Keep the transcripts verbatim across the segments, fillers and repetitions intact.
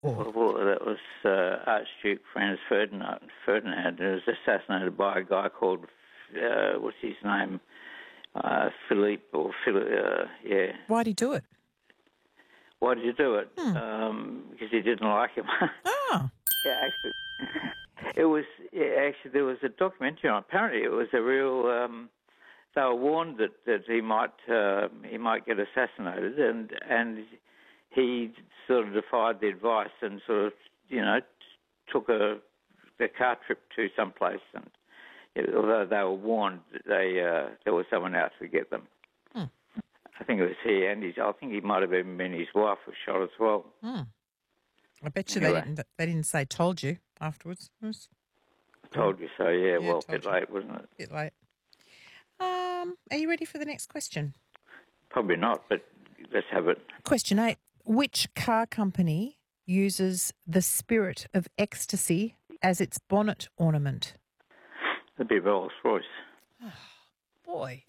Or Well, that was uh, Archduke Franz Ferdinand, Ferdinand, who was assassinated by a guy called, uh, what's his name, uh, Philippe, or Philip, uh, yeah. why'd he do it? Why did you do it? Hmm. Um, because he didn't like him. Oh. Yeah, actually, it was, yeah, actually, there was a documentary on it. Apparently it was a real, um, they were warned that, that he might, uh, he might get assassinated, and, and he sort of defied the advice and sort of, you know, took a, a car trip to some place, and although they were warned, they uh, there was someone out to get them. Hmm. I think it was he and his. I think he might have even been his wife was shot as well. Hmm. I bet you Anyway. they didn't. They didn't say "told you" afterwards. It was Told you so. Yeah. Yeah, well, a told bit you. late, wasn't it? a bit late. Um, are you ready for the next question? Probably not, but let's have it. Question eight: which car company uses the spirit of ecstasy as its bonnet ornament? It'd be Rolls Royce. Boy.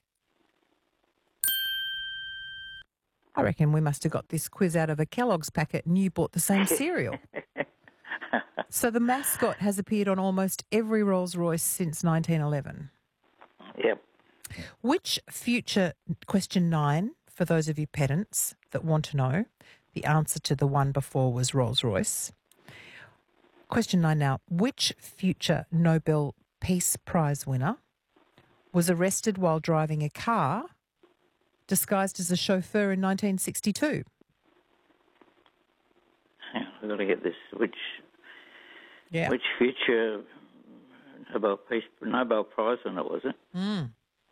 I reckon we must have got this quiz out of a Kellogg's packet and you bought the same cereal. So the mascot has appeared on almost every Rolls-Royce since nineteen eleven. Yep. Which future, question nine, for those of you pedants that want to know, the answer to the one before was Rolls-Royce. Question nine now. Which future Nobel Peace Prize winner was arrested while driving a car disguised as a chauffeur in nineteen sixty-two? Hang on, I've got to get this. Which Yeah. which future Nobel Peace Nobel Prize winner was it? Mm.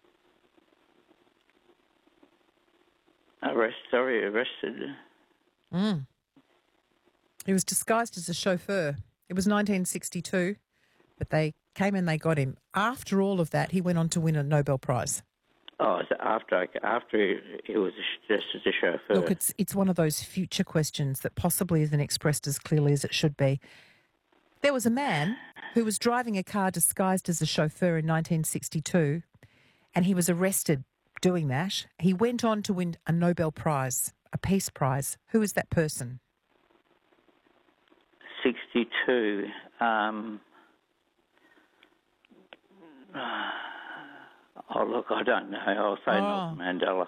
Arrest, sorry, arrested. Mm. He was disguised as a chauffeur. It was nineteen sixty-two, but they came and they got him. After all of that, he went on to win a Nobel Prize. Oh, so after after he, he was just as a chauffeur. Look, it's it's one of those future questions that possibly isn't expressed as clearly as it should be. There was a man who was driving a car disguised as a chauffeur in nineteen sixty-two, and he was arrested doing that. He went on to win a Nobel Prize, a Peace Prize. Who is that person? sixty-two. Um, oh, look, I don't know. I'll say Oh. Nelson Mandela.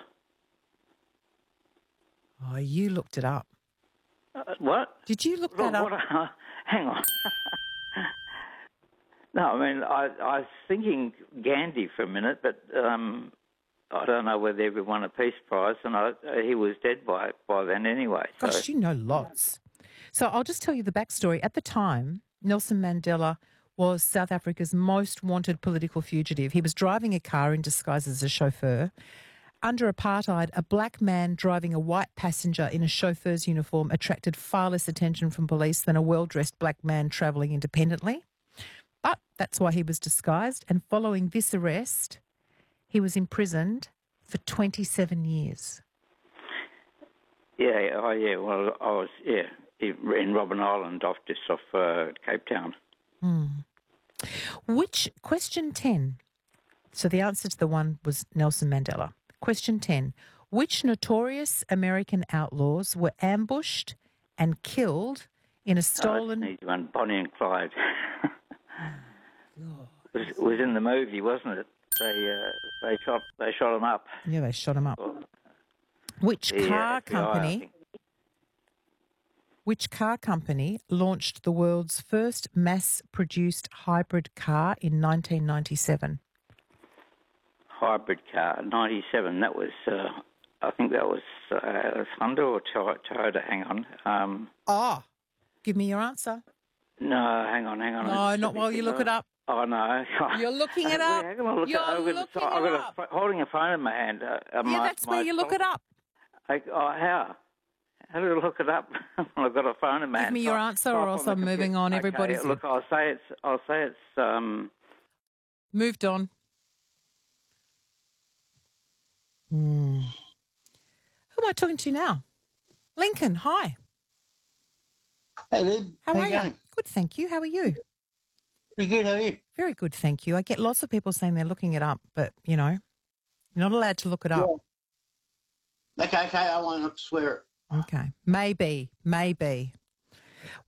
Oh, you looked it up. Uh, what? Did you look Look, that up? what uh, hang on. No, I mean, I, I was thinking Gandhi for a minute, but um, I don't know whether he ever won a Peace Prize, and I, he was dead by by then anyway. So. Gosh, you know lots. So I'll just tell you the backstory. At the time, Nelson Mandela was South Africa's most wanted political fugitive. He was driving a car in disguise as a chauffeur. Under apartheid, a black man driving a white passenger in a chauffeur's uniform attracted far less attention from police than a well-dressed black man travelling independently. But that's why he was disguised. And following this arrest, he was imprisoned for twenty-seven years. Yeah, oh yeah, well, I was, yeah, in Robben Island, off just off uh, Cape Town. Hmm. Which, question ten, so the answer to the one was Nelson Mandela. Question ten, which notorious American outlaws were ambushed and killed in a stolen... Oh, that's an easy one, Bonnie and Clyde. It was, it was in the movie, wasn't it? They uh, they shot they shot him up. Yeah, they shot him up. Well, Which the, uh, car F B I, I company... think. Which car company launched the world's first mass-produced hybrid car in nineteen ninety-seven? Hybrid car, ninety-seven. That was, uh, I think that was uh, Honda or Toyota. Hang on. Um, Oh, give me your answer. no, hang on, hang on. No, It's- not while you look it up. Oh no! You're looking it up. How can I look You're it up? I've got, looking a, I've it got up. a, holding a phone in my hand. Uh, uh, Yeah, my, that's my where you look it up. I, oh, how? How do I look it up? I've got a phone in my Give hand. me your Type- answer type or on else the I'm moving computer. on. Okay, Everybody's look. I'll say it's. I'll say it's. Um, moved on. Hmm. Who am I talking to now? Lincoln, hi. Hey, Lib. How, are you? going? Good, thank you. How are you? Pretty good, how are you? Very good, thank you. I get lots of people saying they're looking it up, but, you know, you're not allowed to look it up. Okay, okay, I won't swear it. Okay. Maybe, maybe.